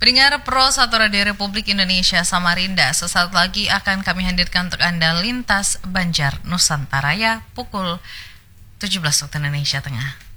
Pendengar Pro 1 Radio Republik Indonesia Samarinda, sesaat lagi akan kami hadirkan untuk Anda Lintas Banjar Nusantara ya, pukul 17 waktu Indonesia Tengah.